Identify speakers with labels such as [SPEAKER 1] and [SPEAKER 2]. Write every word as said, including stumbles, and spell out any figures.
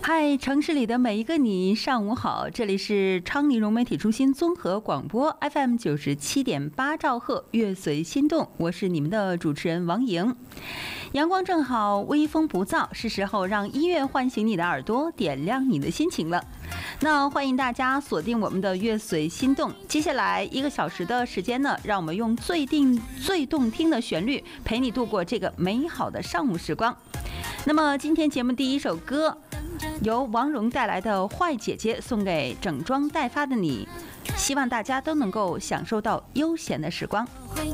[SPEAKER 1] 嗨，城市里的每一个你，上午好！这里是昌黎融媒体中心综合广播 F M 九十七点八兆赫，乐随心动，我是你们的主持人王莹。阳光正好，微风不燥，是时候让音乐唤醒你的耳朵，点亮你的心情了。那欢迎大家锁定我们的乐随心动，接下来一个小时的时间呢，让我们用最定最动听的旋律陪你度过这个美好的上午时光。那么今天节目第一首歌，由王蓉带来的《坏姐姐》送给整装待发的你，希望大家都能够享受到悠闲的时光。